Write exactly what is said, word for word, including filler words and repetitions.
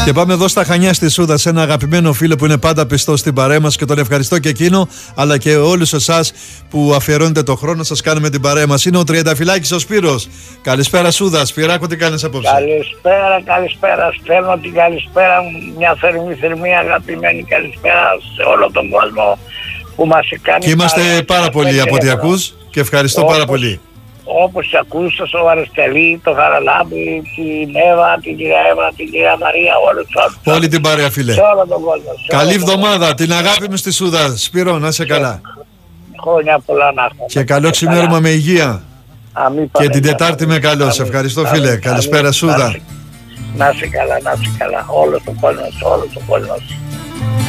Και πάμε εδώ στα Χανιά στη Σούδα, σε ένα αγαπημένο φίλο που είναι πάντα πιστός στην παρέα μας και τον ευχαριστώ και εκείνο, αλλά και όλους εσάς που αφιερώνετε το χρόνο σας, κάνουμε την παρέα μας. Είναι ο Τριανταφυλάκης ο Σπύρος. Καλησπέρα Σούδα. Σπυράκο, τι κάνεις απόψε? Καλησπέρα, καλησπέρα. Στέλνω την καλησπέρα μου, μια θερμή θερμή αγαπημένη καλησπέρα σε όλο τον κόσμο που μας κάνει. Και είμαστε πάρα, πάρα πολύ από ό,τι ακούς και ευχαριστώ όπως, πάρα πολύ. Όπως ακούς, ο Αριστελή, το Χαραλάμπη, την Εύα, την κυρία Εύα, την κυρία Μαρία, όλους τους. Όλη την παρέα, φίλε. Σε όλο τον κόσμο. Καλή εβδομάδα, την αγάπη μου στη Σούδα. Σπύρο, να είσαι καλά. Χρόνια πολλά να έχουμε. Και καλό ξημέρωμα με υγεία. Αμή, και την Τετάρτη με καλό. Σε ευχαριστώ, φίλε. Αμή, καλησπέρα, Σούδα. Να είσαι καλά, να είσαι καλά. Όλο τον κόσμο, όλο τον κόσμο.